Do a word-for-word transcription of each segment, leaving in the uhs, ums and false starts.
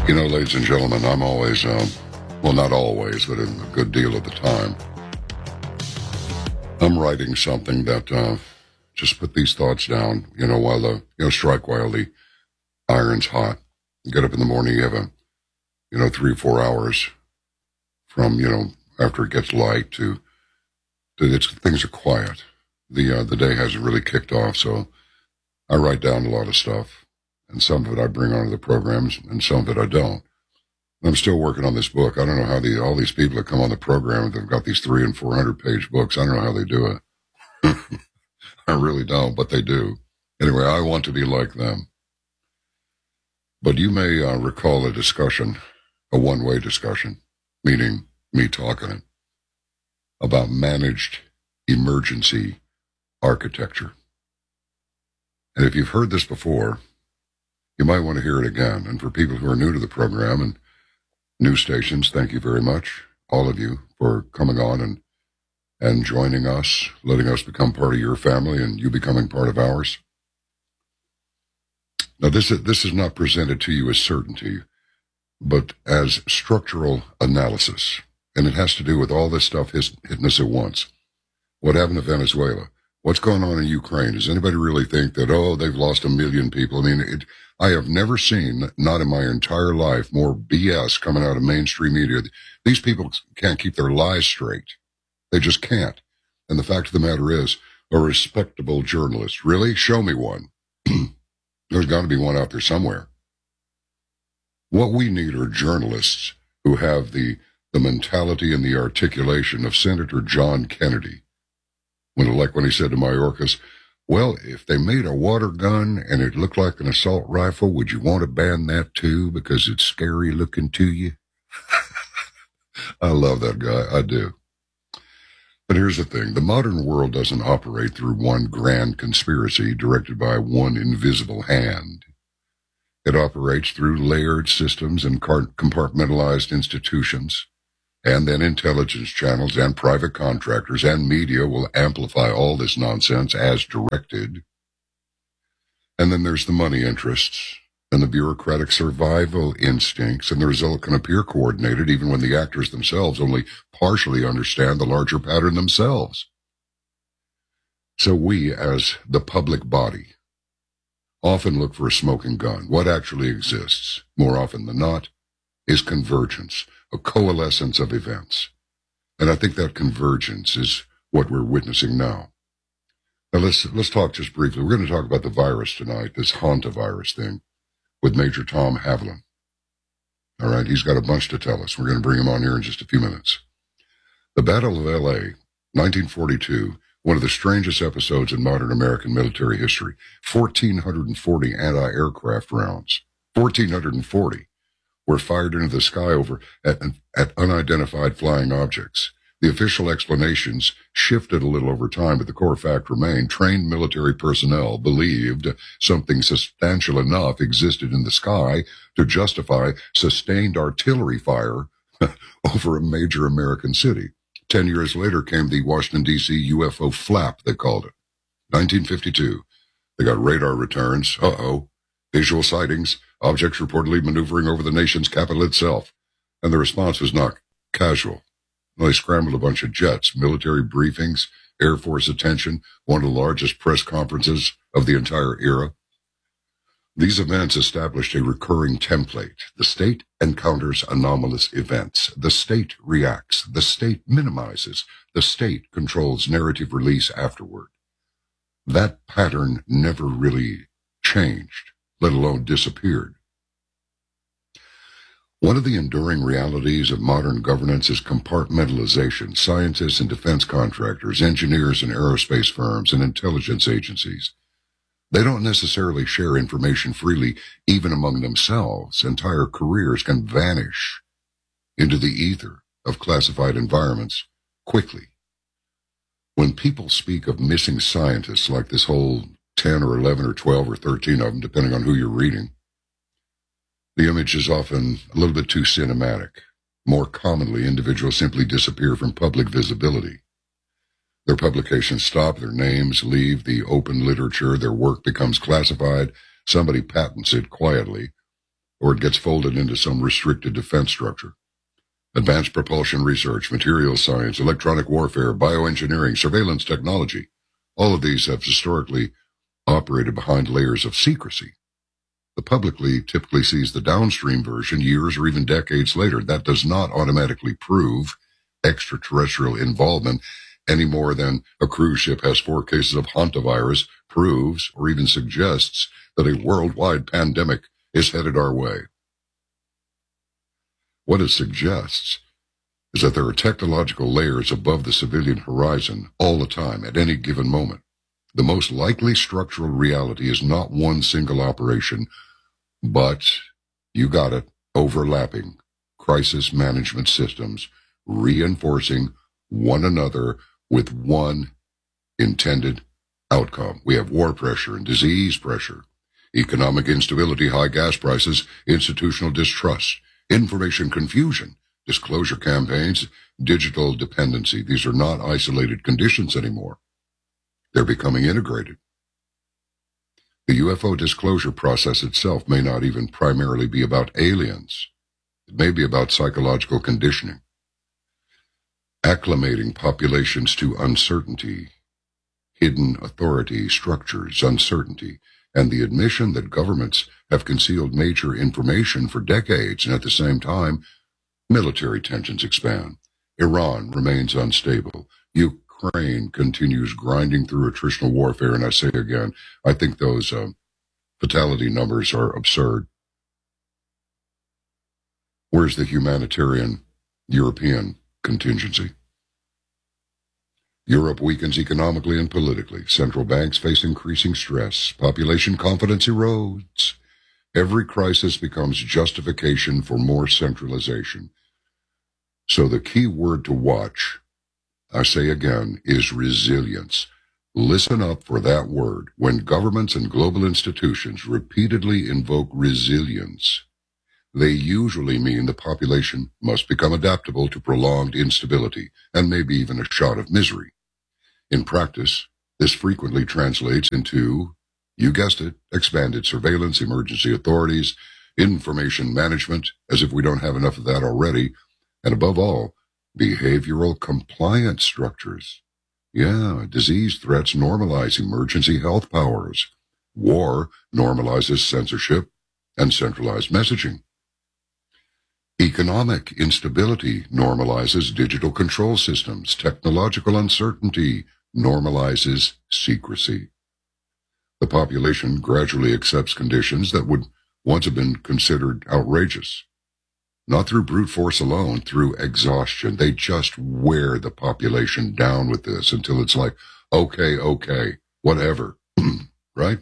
You know, ladies and gentlemen, I'm always, um, well, not always, but in a good deal of the time, I'm writing something that, uh, just put these thoughts down, you know, while the, you know, strike while the iron's hot. You get up in the morning, you have a, you know, three or four hours from, you know, after it gets light to, to it's, things are quiet. The, uh, the day hasn't really kicked off, so I write down a lot of stuff. And some of it I bring onto the programs, and some of it I don't. I'm still working on this book. I don't know how the all these people that come on the program, they've got these three and four hundred page books. I don't know how they do it. I really don't, but they do. Anyway, I want to be like them. But you may uh, recall a discussion, a one-way discussion, meaning me talking it, about managed emergency architecture. And if you've heard this before, you might want to hear it again. And for people who are new to the program and new stations, thank you very much, all of you, for coming on and and joining us, letting us become part of your family and you becoming part of ours. Now, this is, this is not presented to you as certainty, but as structural analysis. And it has to do with all this stuff hitting us at once. What happened to Venezuela? What's going on in Ukraine? Does anybody really think that, oh, they've lost a million people? I mean, it, I have never seen, not in my entire life, more B S coming out of mainstream media. These people can't keep their lies straight. They just can't. And the fact of the matter is, a respectable journalist, really? Show me one. There's got to be one out there somewhere. What we need are journalists who have the, the mentality and the articulation of Senator John Kennedy. When, like when he said to Mayorkas, well, if they made a water gun and it looked like an assault rifle, would you want to ban that too because it's scary looking to you? I love that guy. I do. But here's the thing. The modern world doesn't operate through one grand conspiracy directed by one invisible hand. It operates through layered systems and compartmentalized institutions. And then intelligence channels and private contractors and media will amplify all this nonsense as directed. And then there's the money interests and the bureaucratic survival instincts, and the result can appear coordinated even when the actors themselves only partially understand the larger pattern themselves. So we, as the public body, often look for a smoking gun. What actually exists, more often than not, is convergence, a coalescence of events. And I think that convergence is what we're witnessing now. Now let's, let's talk just briefly. We're going to talk about the virus tonight, this hantavirus thing, with Major Tom Haviland. All right, he's got a bunch to tell us. We're going to bring him on here in just a few minutes. The Battle of L A, nineteen forty-two, one of the strangest episodes in modern American military history. one thousand four hundred forty anti-aircraft rounds. one thousand four hundred forty. Were fired into the sky over at, at unidentified flying objects. The official explanations shifted a little over time, but the core fact remained. Trained military personnel believed something substantial enough existed in the sky to justify sustained artillery fire over a major American city. Ten years later came the Washington, D C U F O flap, they called it. nineteen fifty-two. They got radar returns. Uh-oh. Visual sightings. Objects reportedly maneuvering over the nation's capital itself. And the response was not casual. They scrambled a bunch of jets, military briefings, Air Force attention, one of the largest press conferences of the entire era. These events established a recurring template. The state encounters anomalous events. The state reacts. The state minimizes. The state controls narrative release afterward. That pattern never really changed, let alone disappeared. One of the enduring realities of modern governance is compartmentalization. Scientists and defense contractors, engineers and aerospace firms, and intelligence agencies. They don't necessarily share information freely, even among themselves. Entire careers can vanish into the ether of classified environments quickly. When people speak of missing scientists, like this whole ten or eleven or twelve or thirteen of them, depending on who you're reading, the image is often a little bit too cinematic. More commonly, individuals simply disappear from public visibility. Their publications stop, their names leave the open literature, their work becomes classified, somebody patents it quietly, or it gets folded into some restricted defense structure. Advanced propulsion research, materials science, electronic warfare, bioengineering, surveillance technology, all of these have historically operated behind layers of secrecy. The publicly typically sees the downstream version years or even decades later. That does not automatically prove extraterrestrial involvement any more than a cruise ship has four cases of hantavirus proves or even suggests that a worldwide pandemic is headed our way. What it suggests is that there are technological layers above the civilian horizon all the time at any given moment. The most likely structural reality is not one single operation, but, you got it, overlapping crisis management systems, reinforcing one another with one intended outcome. We have war pressure and disease pressure, economic instability, high gas prices, institutional distrust, information confusion, disclosure campaigns, digital dependency. These are not isolated conditions anymore. They're becoming integrated. The U F O disclosure process itself may not even primarily be about aliens. It may be about psychological conditioning, acclimating populations to uncertainty, hidden authority structures, uncertainty, and the admission that governments have concealed major information for decades, and at the same time, military tensions expand. Iran remains unstable. Ukraine continues grinding through attritional warfare, and I say again, I think those uh, fatality numbers are absurd. Where's the humanitarian European contingency? Europe weakens economically and politically. Central banks face increasing stress. Population confidence erodes. Every crisis becomes justification for more centralization. So the key word to watch, I say again, is resilience. Listen up for that word. When governments and global institutions repeatedly invoke resilience, they usually mean the population must become adaptable to prolonged instability and maybe even a shot of misery. In practice, this frequently translates into, you guessed it, expanded surveillance, emergency authorities, information management, as if we don't have enough of that already, and above all, behavioral compliance structures. Yeah, disease threats normalize emergency health powers. War normalizes censorship and centralized messaging. Economic instability normalizes digital control systems. Technological uncertainty normalizes secrecy. The population gradually accepts conditions that would once have been considered outrageous. Not through brute force alone, through exhaustion. They just wear the population down with this until it's like, okay, okay, whatever, right?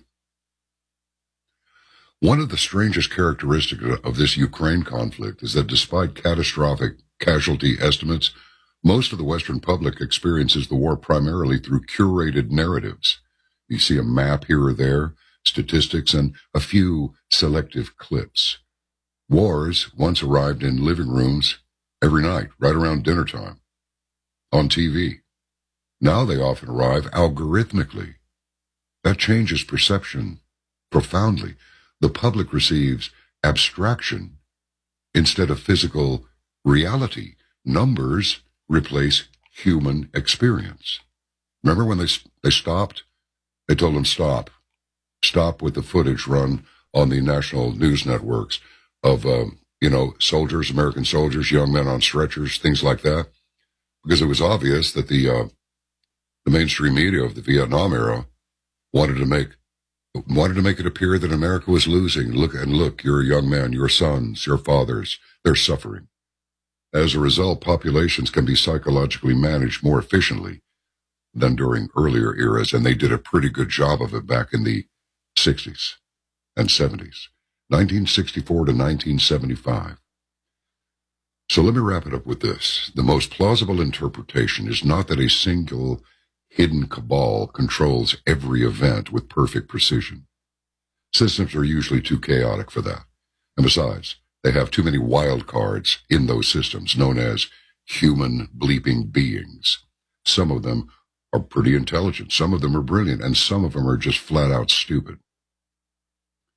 One of the strangest characteristics of this Ukraine conflict is that despite catastrophic casualty estimates, most of the Western public experiences the war primarily through curated narratives. You see a map here or there, statistics, and a few selective clips. Wars once arrived in living rooms every night, right around dinner time, on T V. Now they often arrive algorithmically. That changes perception profoundly. The public receives abstraction instead of physical reality. Numbers replace human experience. Remember when they they stopped? They told them stop. Stop with the footage run on the national news networks of, uh, you know, soldiers, American soldiers, young men on stretchers, things like that. Because it was obvious that the, uh, the mainstream media of the Vietnam era wanted to make, wanted to make it appear that America was losing. Look and look, you're a young man, your sons, your fathers, they're suffering. As a result, populations can be psychologically managed more efficiently than during earlier eras, and they did a pretty good job of it back in the sixties and seventies, nineteen sixty-four to nineteen seventy-five. So let me wrap it up with this. The most plausible interpretation is not that a single hidden cabal controls every event with perfect precision. Systems are usually too chaotic for that. And besides, they have too many wild cards in those systems, known as human bleeping beings. Some of them are pretty intelligent, some of them are brilliant, and some of them are just flat out stupid.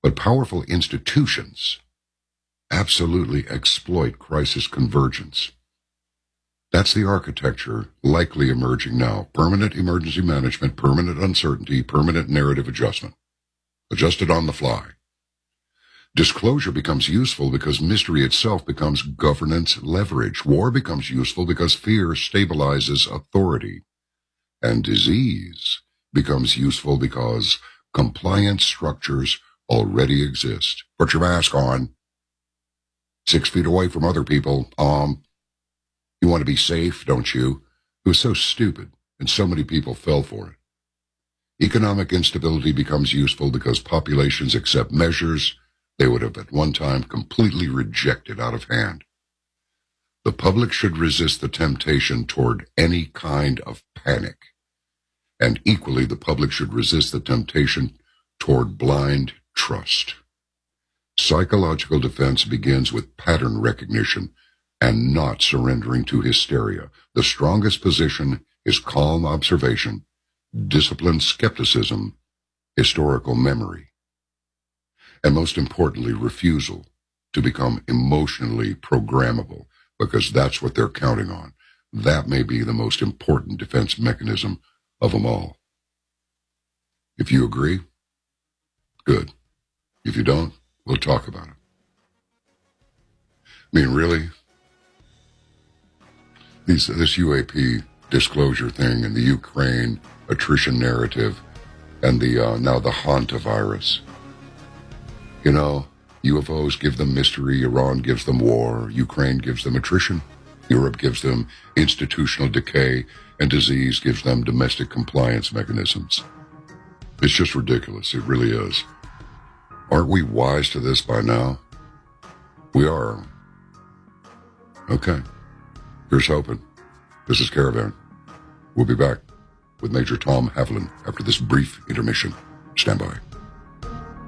But powerful institutions absolutely exploit crisis convergence. That's the architecture likely emerging now. Permanent emergency management, permanent uncertainty, permanent narrative adjustment. Adjusted on the fly. Disclosure becomes useful because mystery itself becomes governance leverage. War becomes useful because fear stabilizes authority. And disease becomes useful because compliance structures already exist. Put your mask on. Six feet away from other people. Um, you want to be safe, don't you? It was so stupid, and so many people fell for it. Economic instability becomes useful because populations accept measures they would have at one time completely rejected out of hand. The public should resist the temptation toward any kind of panic. And equally, the public should resist the temptation toward blind trust. Psychological defense begins with pattern recognition and not surrendering to hysteria. The strongest position is calm observation, disciplined skepticism, historical memory, and most importantly, refusal to become emotionally programmable, because that's what they're counting on. That may be the most important defense mechanism of them all. If you agree, good. If you don't, we'll talk about it. I mean, really? These, this U A P disclosure thing and the Ukraine attrition narrative and the uh, now the hantavirus. You know, U F Os give them mystery, Iran gives them war, Ukraine gives them attrition, Europe gives them institutional decay, and disease gives them domestic compliance mechanisms. It's just ridiculous. It really is. Aren't we wise to this by now? We are. Okay. Here's hoping. This is Caravan. We'll be back with Major Tom Haviland after this brief intermission. Stand by.